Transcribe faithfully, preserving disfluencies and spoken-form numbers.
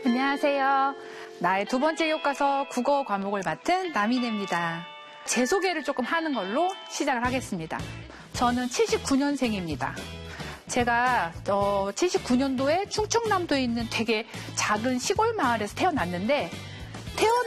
안녕하세요. 나의 두 번째 교과서 국어 과목을 맡은 남인혜입니다. 제 소개를 조금 하는 걸로 시작을 하겠습니다. 저는 칠십구 년생입니다. 제가 어, 칠십구 년도에 충청남도에 있는 되게 작은 시골 마을에서 태어났는데 태어난